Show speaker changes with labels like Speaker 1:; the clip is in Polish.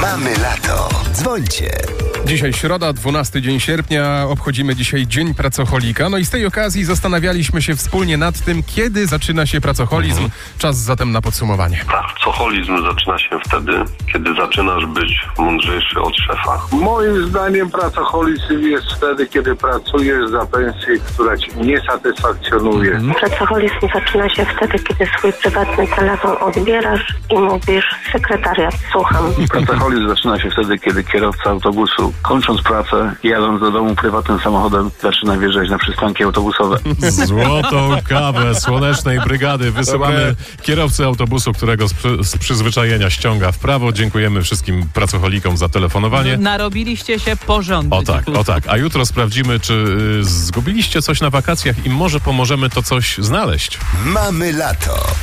Speaker 1: Mamy lato. Dzwońcie.
Speaker 2: Dzisiaj środa, 12 dzień sierpnia. Obchodzimy dzisiaj Dzień Pracocholika. No i z tej okazji zastanawialiśmy się wspólnie nad tym, kiedy zaczyna się pracocholizm. Czas zatem na podsumowanie.
Speaker 3: Pracocholizm zaczyna się wtedy, kiedy zaczynasz być mądrzejszy od szefa.
Speaker 4: Moim zdaniem pracocholizm jest wtedy, kiedy pracujesz za pensję, która ci nie satysfakcjonuje.
Speaker 5: Pracocholizm zaczyna się wtedy, kiedy swój prywatny telefon odbierasz i mówisz: sekretariat, słucham.
Speaker 4: Pracocholizm zaczyna się wtedy, kiedy kierowca autobusu, kończąc pracę, jadąc do domu prywatnym samochodem, zaczyna wjeżdżać na przystanki autobusowe.
Speaker 6: Złotą kawę Słonecznej Brygady wysyłamy kierowcy autobusu, którego z przyzwyczajenia ściąga w prawo. Dziękujemy wszystkim pracocholikom za telefonowanie.
Speaker 7: Narobiliście się porządnie.
Speaker 6: O tak. A jutro sprawdzimy, czy zgubiliście coś na wakacjach i może pomożemy to coś znaleźć.
Speaker 1: Mamy lato.